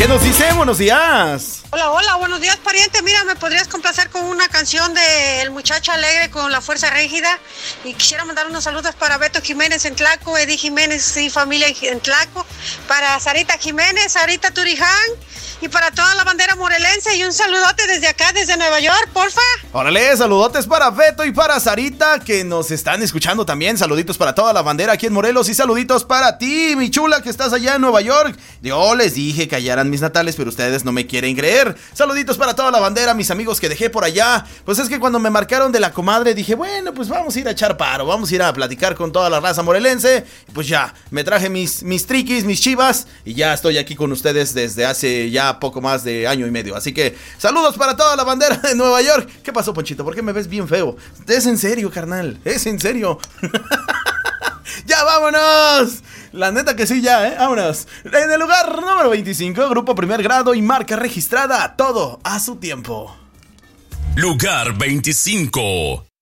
¿Qué nos dice? Buenos días. Hola, hola, buenos días, pariente. Mira, ¿me podrías complacer con una canción de El Muchacho Alegre con La Fuerza Rígida? Y quisiera mandar unos saludos para Beto Jiménez en Tlaco, Edith Jiménez y familia en Tlaco, para Sarita Jiménez, Sarita Turiján y para toda la bandera morelense. Y un saludote desde acá, desde Nueva York, porfa. Órale, saludotes para Beto y para Sarita, que nos están escuchando también. Saluditos para toda la bandera aquí en Morelos y saluditos para ti, mi chula, que estás allá en Nueva York. Yo les dije que allá eran mis natales, pero ustedes no me quieren creer. Saluditos para toda la bandera, mis amigos que dejé por allá. Pues es que cuando me marcaron de la comadre dije, bueno, pues vamos a ir a echar paro, vamos a ir a platicar con toda la raza morelense. Pues ya, me traje mis triquis, mis chivas, y ya estoy aquí con ustedes desde hace ya poco más de año y medio. Así que saludos para toda la bandera de Nueva York. ¿Qué pasó, Ponchito? ¿Por qué me ves bien feo? Es en serio, carnal, es en serio. ¡Ya vámonos! La neta que sí, ya, vámonos. En el lugar número 25, grupo primer grado y marca registrada, todo a su tiempo. Lugar 25.